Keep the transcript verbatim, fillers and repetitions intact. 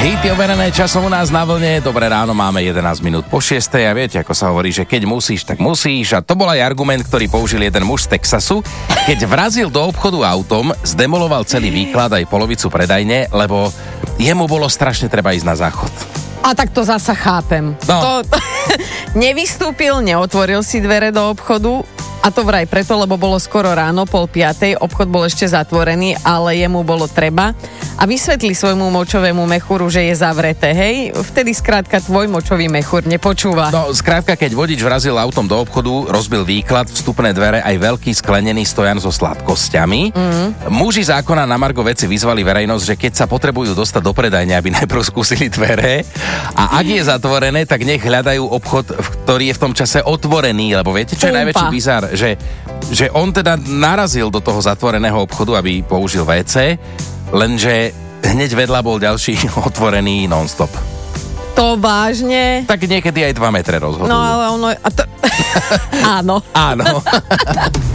Hity overené časom u nás na vlne. Dobré ráno, máme jedenásť minút po šiestej a viete, ako sa hovorí, že keď musíš, tak musíš. A to bol aj argument, ktorý použil jeden muž z Texasu, keď vrazil do obchodu autom, zdemoloval celý výklad aj polovicu predajne, lebo jemu bolo strašne treba ísť na záchod. A tak to zasa chápem. No. To, to, nevystúpil, neotvoril si dvere do obchodu, a to vraj preto, lebo bolo skoro ráno, pol piatej, obchod bol ešte zatvorený, ale jemu bolo treba. A vysvetli svojmu močovému mechúru, že je zavreté, hej? Vtedy skrátka tvoj močový mechúr nepočúva. No, skrátka, keď vodič vrazil autom do obchodu, rozbil výklad, vstupné dvere aj veľký sklenený stojan so sladkosťami. Mm. Muži zákona na margo veci vyzvali verejnosť, že keď sa potrebujú dostať do predajne, aby najprv skúsili dvere a ak je zatvorené, tak nech hľadajú obchod, ktorý je v tom čase otvorený, lebo viete, čo je Pumpa. najväčší bizár? Že, že on teda narazil do toho zatvoreného obchodu, aby použil vé cé, lenže hneď vedľa bol ďalší otvorený non-stop. To vážne? Tak niekedy aj dva metre rozhodujú. No ale ono... A to... Áno. Áno.